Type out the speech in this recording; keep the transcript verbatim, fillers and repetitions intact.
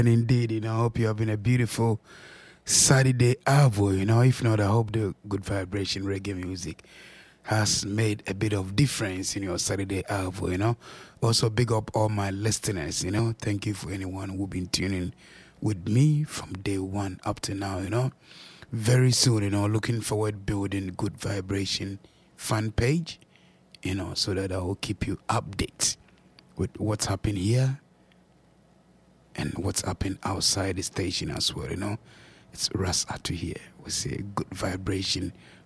And indeed, you know, I hope you're having a beautiful Saturday Avo. You know, if not, I hope the good vibration reggae music has made a bit of difference in your Saturday Avo, you know. Also, big up all my listeners, you know. Thank you for anyone who's been tuning with me from day one up to now, you know. Very soon, you know, looking forward building good vibration fan page, you know, so that I will keep you updated with what's happening here and what's happening outside the station as well, you know. It's Ras Atu here. We say good vibration